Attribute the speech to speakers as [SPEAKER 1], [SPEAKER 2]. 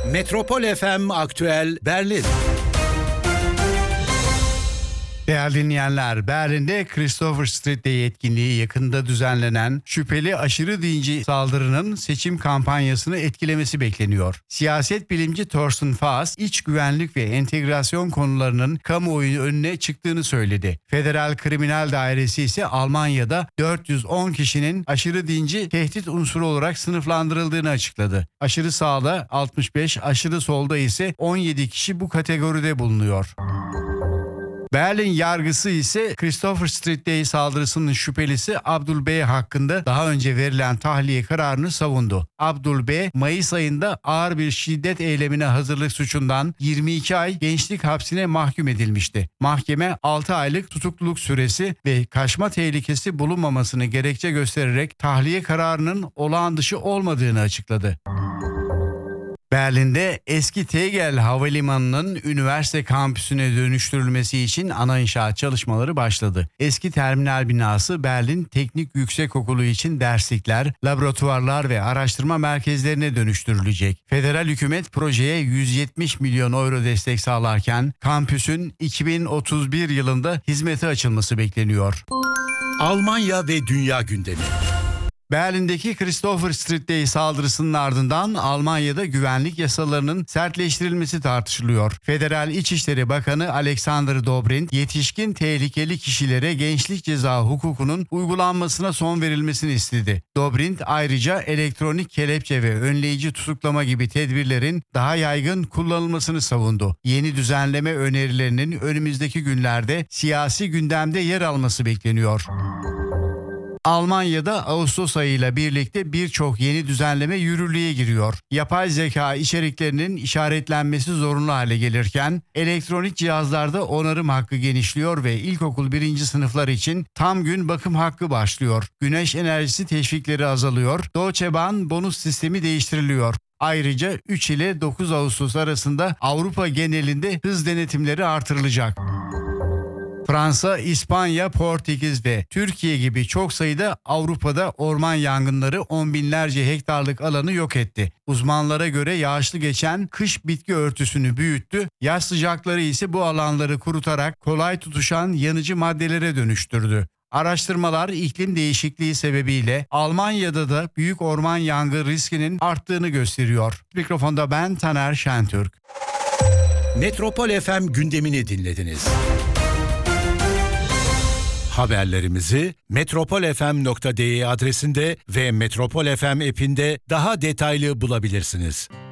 [SPEAKER 1] Metropol FM Aktüel Berlin.
[SPEAKER 2] Değerli dinleyenler, Berlin'de Christopher Street Day etkinliği yakında düzenlenen şüpheli aşırı dinci saldırının seçim kampanyasını etkilemesi bekleniyor. Siyaset bilimci Thorsten Faas, iç güvenlik ve entegrasyon konularının kamuoyu önüne çıktığını söyledi. Federal Kriminal Dairesi ise Almanya'da 410 kişinin aşırı dinci tehdit unsuru olarak sınıflandırıldığını açıkladı. Aşırı sağda 65, aşırı solda ise 17 kişi bu kategoride bulunuyor. Berlin yargısı ise Christopher Street Day saldırısının şüphelisi Abdul B. hakkında daha önce verilen tahliye kararını savundu. Abdul B. Mayıs ayında ağır bir şiddet eylemine hazırlık suçundan 22 ay gençlik hapsine mahkum edilmişti. Mahkeme 6 aylık tutukluluk süresi ve kaçma tehlikesi bulunmamasını gerekçe göstererek tahliye kararının olağan dışı olmadığını açıkladı. Berlin'de eski Tegel Havalimanı'nın üniversite kampüsüne dönüştürülmesi için ana inşaat çalışmaları başladı. Eski terminal binası Berlin Teknik Yüksekokulu için derslikler, laboratuvarlar ve araştırma merkezlerine dönüştürülecek. Federal hükümet projeye 170 milyon euro destek sağlarken kampüsün 2031 yılında hizmete açılması bekleniyor.
[SPEAKER 1] Almanya ve dünya gündemi.
[SPEAKER 2] Berlin'deki Christopher Street Day saldırısının ardından Almanya'da güvenlik yasalarının sertleştirilmesi tartışılıyor. Federal İçişleri Bakanı Alexander Dobrindt, yetişkin tehlikeli kişilere gençlik ceza hukukunun uygulanmasına son verilmesini istedi. Dobrindt ayrıca elektronik kelepçe ve önleyici tutuklama gibi tedbirlerin daha yaygın kullanılmasını savundu. Yeni düzenleme önerilerinin önümüzdeki günlerde siyasi gündemde yer alması bekleniyor. Almanya'da Ağustos ayıyla birlikte birçok yeni düzenleme yürürlüğe giriyor. Yapay zeka içeriklerinin işaretlenmesi zorunlu hale gelirken elektronik cihazlarda onarım hakkı genişliyor ve ilkokul 1. sınıflar için tam gün bakım hakkı başlıyor. Güneş enerjisi teşvikleri azalıyor. Deutsche Bahn bonus sistemi değiştiriliyor. Ayrıca 3 ile 9 Ağustos arasında Avrupa genelinde hız denetimleri artırılacak. Fransa, İspanya, Portekiz ve Türkiye gibi çok sayıda Avrupa'da orman yangınları on binlerce hektarlık alanı yok etti. Uzmanlara göre yağışlı geçen kış bitki örtüsünü büyüttü, yaz sıcakları ise bu alanları kurutarak kolay tutuşan yanıcı maddelere dönüştürdü. Araştırmalar iklim değişikliği sebebiyle Almanya'da da büyük orman yangın riskinin arttığını gösteriyor. Mikrofonda ben Taner Şentürk.
[SPEAKER 1] Metropol FM gündemini dinlediniz. Haberlerimizi metropolfm.de adresinde ve Metropol FM app'inde daha detaylı bulabilirsiniz.